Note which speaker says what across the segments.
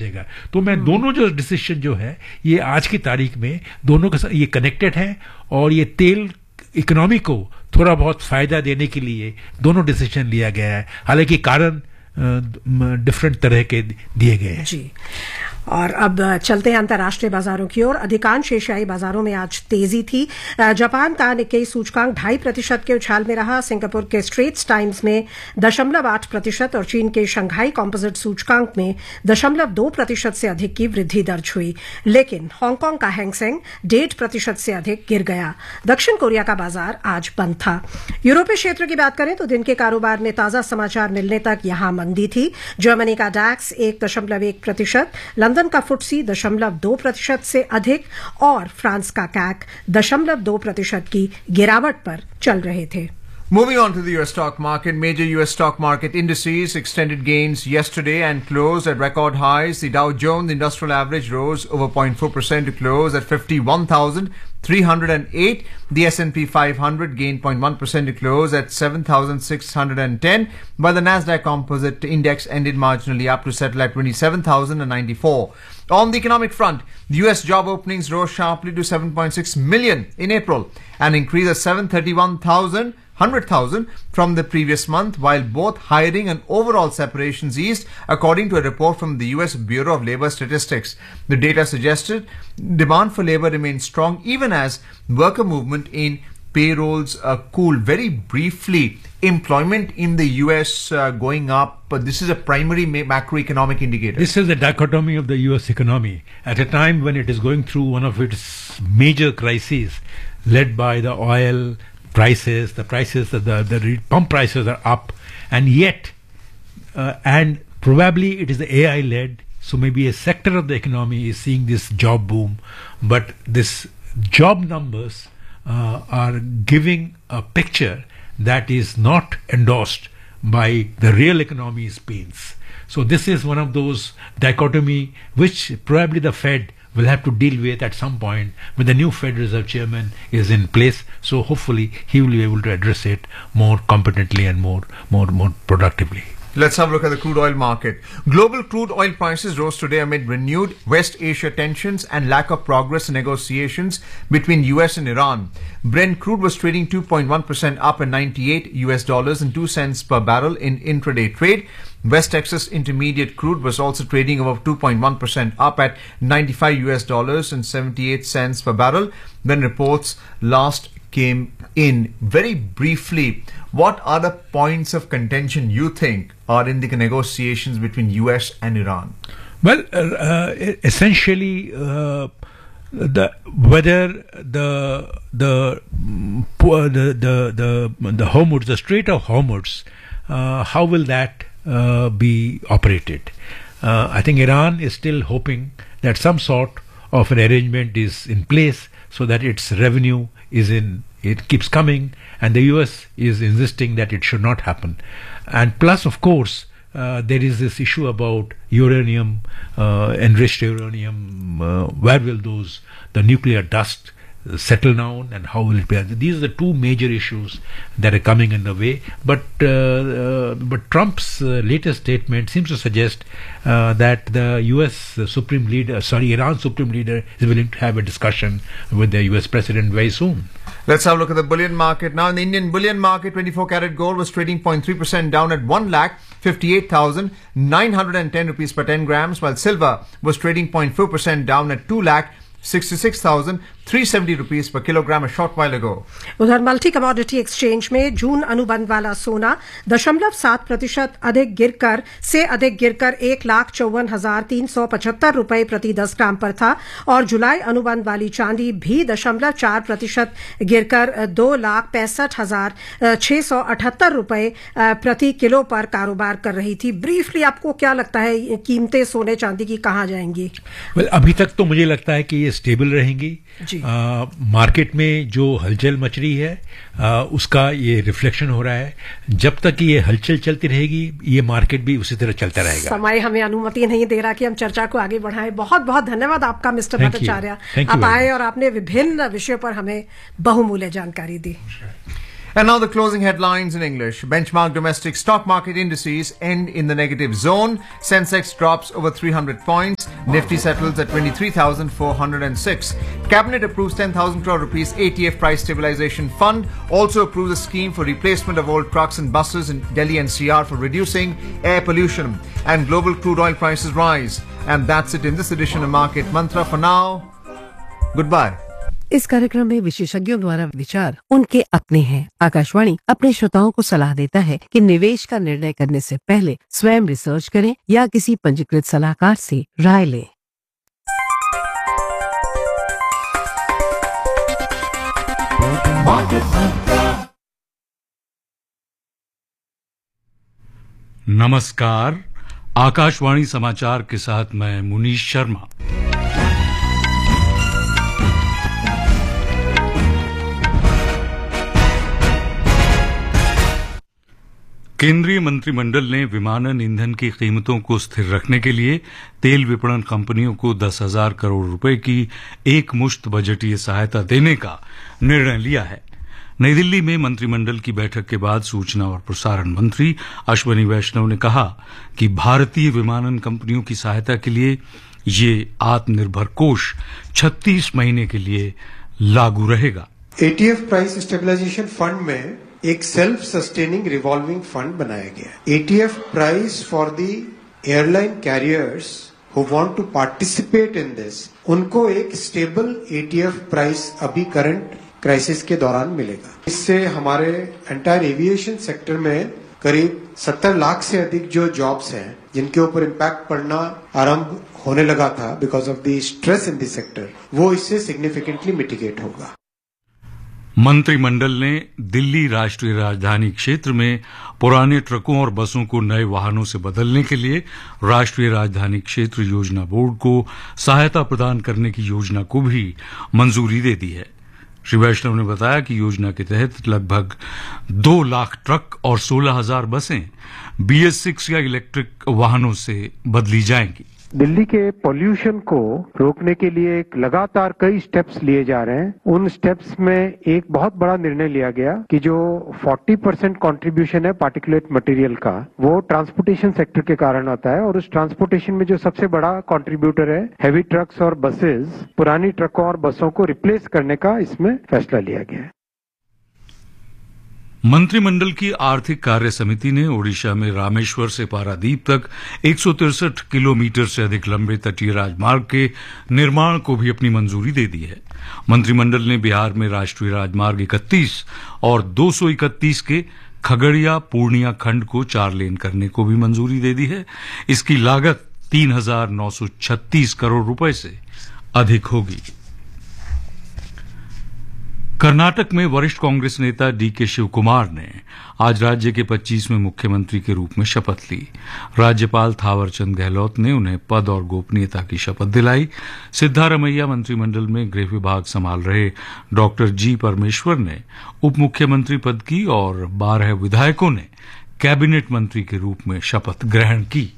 Speaker 1: चलेगा। तो मैं दोनों जो डिसीजन जो है ये आज की तारीख में दोनों के साथ ये कनेक्टेड है, और ये तेल इकोनॉमी को थोड़ा बहुत फायदा देने के लिए दोनों डिसीजन लिया गया है, हालांकि कारण डिफरेंट तरह के दिए गए हैं
Speaker 2: जी। और अब चलते हैं अंतर्राष्ट्रीय बाजारों की ओर। अधिकांश एशियाई बाजारों में आज तेजी थी। जापान का निक्केई सूचकांक 2.5% के उछाल में रहा। सिंगापुर के स्ट्रेट्स टाइम्स में 0.8% और चीन के शंघाई कॉम्पोजिट सूचकांक में 0.2% से अधिक की वृद्धि दर्ज हुई। लेकिन हांगकांग का हैंगसेंग 1.5% से अधिक गिर गया। दक्षिण कोरिया का बाजार आज बंद था। यूरोपीय क्षेत्र की बात करें तो दिन के कारोबार में ताजा समाचार मिलने तक यहां मंदी थी। जर्मनी का डैक्स 1.1%, लंदन का फुटसी 0.2% से अधिक और फ्रांस का कैक 0.2% की गिरावट पर चल रहे थे।
Speaker 3: Moving on to the US stock market, major US stock market indices extended gains yesterday and closed at record highs. The Dow Jones Industrial Average rose over 0.4% to close at 51,308. The S&P 500 gained 0.1% to close at 7,610, while the Nasdaq Composite Index ended marginally up to settle at 27,094. On the economic front, the US job openings rose sharply to 7.6 million in April, an increase of 100,000 from the previous month, while both hiring and overall separations eased, according to a report from the US Bureau of Labor Statistics. The data suggested demand for labor remains strong even as worker movement in payrolls cooled. Very briefly, employment in the US going up, but this is a primary macroeconomic indicator.
Speaker 1: This is the dichotomy of the US economy at a time when it is going through one of its major crises, led by the oil prices, the pump prices are up, and yet, and probably it is the AI led, so maybe a sector of the economy is seeing this job boom, but this job numbers are giving a picture that is not endorsed by the real economy's pains. So this is one of those dichotomy which probably the Fed will have to deal with at some point when the new Fed Reserve Chairman is in place. So hopefully he will be able to address it more competently and more productively.
Speaker 3: Let's have a look at the crude oil market. Global crude oil prices rose today amid renewed West Asia tensions and lack of progress in negotiations between US and Iran. Brent crude was trading 2.1% up at $98 per barrel in intraday trade. West Texas Intermediate crude was also trading above 2.1% up at $95 per barrel when reports last came in. Very briefly, what are the points of contention you think are in the negotiations between US and Iran?
Speaker 1: Well, essentially, whether the Hormuz, the Strait of Hormuz, how will that be operated? I think Iran is still hoping that some sort of an arrangement is in place so that its revenue it keeps coming, and the US is insisting that it should not happen. And plus, of course, there is this issue about uranium, enriched uranium. Where will the nuclear dust settle down, and how will it be? These are the two major issues that are coming in the way. But Trump's latest statement seems to suggest that the Iran Supreme Leader is willing to have a discussion with the US President very soon.
Speaker 3: Let's have a look at the bullion market. Now, in the Indian bullion market, 24-karat gold was trading 0.3% down at 1,58,910 rupees per 10 grams, while silver was trading 0.4% down at 2,66,370 rupees per kilogram a short while ago.
Speaker 2: उधर multi commodity exchange में जून अनुबंध वाला सोना 0.7% अधिक गिरकर 1,54,375 रुपए प्रति 10 ग्राम पर था, और जुलाई अनुबंध वाली चांदी भी 0.4% गिरकर 2,65,678 रुपए प्रति किलो पर कारोबार कर रही थी। ब्रीफली आपको क्या लगता है कीमतें सोने चांदी की कहाँ जाएंगी?
Speaker 1: अभी तक तो मुझे लगता है कि ये स्टेबल रहेंगी। मार्केट में जो हलचल मच रही है उसका ये रिफ्लेक्शन हो रहा है। जब तक ये हलचल चलती रहेगी ये मार्केट भी उसी तरह चलता रहेगा।
Speaker 2: समय हमें अनुमति नहीं दे रहा कि हम चर्चा को आगे बढ़ाएं। बहुत बहुत धन्यवाद आपका मिस्टर भट्टाचार्य। आप आए और आपने विभिन्न विषयों पर हमें बहुमूल्य जानकारी दी।
Speaker 3: And now the closing headlines in English. Benchmark domestic stock market indices end in the negative zone. Sensex drops over 300 points. Nifty settles at 23,406. Cabinet approves 10,000 crore rupees ATF price stabilization fund. Also approves a scheme for replacement of old trucks and buses in Delhi NCR for reducing air pollution. And global crude oil prices rise. And that's it in this edition of Market Mantra. For now, goodbye.
Speaker 4: इस कार्यक्रम में विशेषज्ञों द्वारा विचार उनके अपने हैं। आकाशवाणी अपने श्रोताओं को सलाह देता है कि निवेश का निर्णय करने से पहले स्वयं रिसर्च करें या किसी पंजीकृत सलाहकार से राय लें।
Speaker 5: नमस्कार, आकाशवाणी समाचार के साथ मैं मुनीश शर्मा। केंद्रीय मंत्रिमंडल ने विमानन ईंधन की कीमतों को स्थिर रखने के लिए तेल विपणन कंपनियों को 10,000 करोड़ रुपए की एक मुश्त बजटीय सहायता देने का निर्णय लिया है। नई दिल्ली में मंत्रिमंडल की बैठक के बाद सूचना और प्रसारण मंत्री अश्विनी वैष्णव ने कहा कि भारतीय विमानन कंपनियों की सहायता के लिए ये आत्मनिर्भर कोष 36 महीने के लिए लागू रहेगा।
Speaker 6: एटीएफ प्राइस स्टेबलाइजेशन फंड में एक सेल्फ सस्टेनिंग रिवॉल्विंग फंड बनाया गया। ETF price for the airline carriers who want to participate in this, उनको एक स्टेबल एटीएफ प्राइस अभी करंट क्राइसिस के दौरान मिलेगा। इससे हमारे एंटायर एविएशन सेक्टर में करीब 70 लाख से अधिक जो जॉब्स हैं जिनके ऊपर इम्पैक्ट पड़ना आरंभ होने लगा था because of the stress in the sector, वो इससे सिग्निफिकेंटली मिटिगेट होगा।
Speaker 5: मंत्रिमंडल ने दिल्ली राष्ट्रीय राजधानी क्षेत्र में पुराने ट्रकों और बसों को नए वाहनों से बदलने के लिए राष्ट्रीय राजधानी क्षेत्र योजना बोर्ड को सहायता प्रदान करने की योजना को भी मंजूरी दे दी है। श्री वैष्णव ने बताया कि योजना के तहत लगभग 2 लाख ट्रक और 16,000 बसें BS6 या इलेक्ट्रिक वाहनों से बदली जाएंगी।
Speaker 6: दिल्ली के पॉल्यूशन को रोकने के लिए एक लगातार कई स्टेप्स लिए जा रहे हैं। उन स्टेप्स में एक बहुत बड़ा निर्णय लिया गया कि जो 40% कंट्रीब्यूशन है पार्टिकुलेट मटेरियल का, वो ट्रांसपोर्टेशन सेक्टर के कारण आता है और उस ट्रांसपोर्टेशन में जो सबसे बड़ा कंट्रीब्यूटर है हैवी ट्रक्स और बसेस, पुरानी ट्रकों और बसों को रिप्लेस करने का इसमें फैसला लिया गया है।
Speaker 5: मंत्रिमंडल की आर्थिक कार्य समिति ने ओडिशा में रामेश्वर से पारादीप तक 163 किलोमीटर से अधिक लंबे तटीय राजमार्ग के निर्माण को भी अपनी मंजूरी दे दी है। मंत्रिमंडल ने बिहार में राष्ट्रीय राजमार्ग 31 और 231 के खगड़िया पूर्णिया खंड को 4 लेन करने को भी मंजूरी दे दी है। इसकी लागत 3,936 करोड़ रुपए से अधिक होगी। कर्नाटक में वरिष्ठ कांग्रेस नेता डीके शिवकुमार ने आज राज्य के 25वें मुख्यमंत्री के रूप में शपथ ली। राज्यपाल थावरचंद गहलोत ने उन्हें पद और गोपनीयता की शपथ दिलाई। सिद्धारमैया मंत्रिमंडल में गृह विभाग संभाल रहे डॉक्टर जी परमेश्वर ने उप मुख्यमंत्री पद की और 12 विधायकों ने कैबिनेट मंत्री के रूप में शपथ ग्रहण की।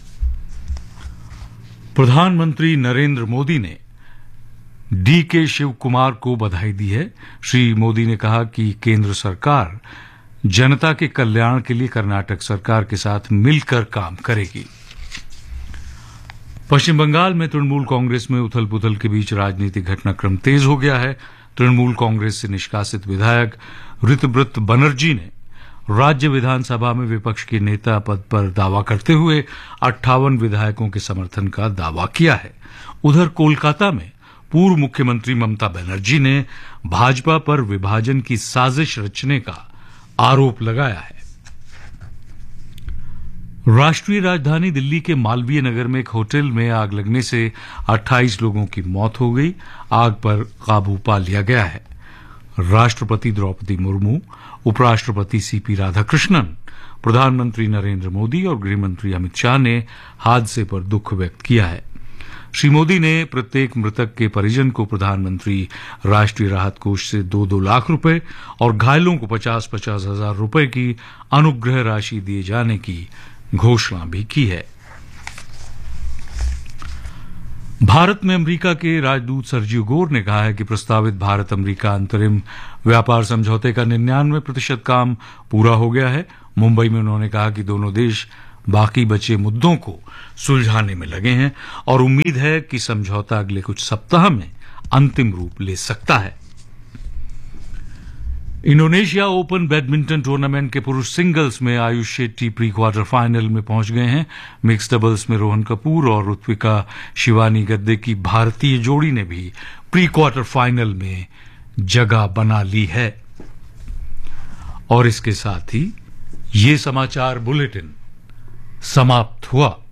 Speaker 5: प्रधानमंत्री नरेंद्र मोदी ने डीके शिवकुमार को बधाई दी है। श्री मोदी ने कहा कि केंद्र सरकार जनता के कल्याण के लिए कर्नाटक सरकार के साथ मिलकर काम करेगी। पश्चिम बंगाल में तृणमूल कांग्रेस में उथल पुथल के बीच राजनीतिक घटनाक्रम तेज हो गया है। तृणमूल कांग्रेस से निष्कासित विधायक ऋतव्रत बनर्जी ने राज्य विधानसभा में विपक्ष के नेता पद पर दावा करते हुए 58 विधायकों के समर्थन का दावा किया है। उधर कोलकाता में पूर्व मुख्यमंत्री ममता बनर्जी ने भाजपा पर विभाजन की साजिश रचने का आरोप लगाया है। राष्ट्रीय राजधानी दिल्ली के मालवीय नगर में एक होटल में आग लगने से 28 लोगों की मौत हो गई। आग पर काबू पा लिया गया है। राष्ट्रपति द्रौपदी मुर्मू, उपराष्ट्रपति सीपी राधाकृष्णन, प्रधानमंत्री नरेंद्र मोदी और गृहमंत्री अमित शाह ने हादसे पर दुख व्यक्त किया है। श्री मोदी ने प्रत्येक मृतक के परिजन को प्रधानमंत्री राष्ट्रीय राहत कोष से 2-2 लाख रुपए और घायलों को 50-50 हजार रुपए की अनुग्रह राशि दिए जाने की घोषणा भी की है। भारत में अमेरिका के राजदूत सर्जियो गोर ने कहा है कि प्रस्तावित भारत अमेरिका अंतरिम व्यापार समझौते का 99% काम पूरा हो गया है। मुंबई में उन्होंने कहा कि दोनों देश बाकी बचे मुद्दों को सुलझाने में लगे हैं और उम्मीद है कि समझौता अगले कुछ सप्ताह में अंतिम रूप ले सकता है। इंडोनेशिया ओपन बैडमिंटन टूर्नामेंट के पुरुष सिंगल्स में Ayush Shetty pre quarter final में पहुंच गए हैं। मिक्स डबल्स में रोहन कपूर और ऋत्विका शिवानी गद्दे की भारतीय जोड़ी ने भी प्री क्वार्टर फाइनल में जगह बना ली है। और इसके साथ ही ये समाचार बुलेटिन समाप्त हुआ।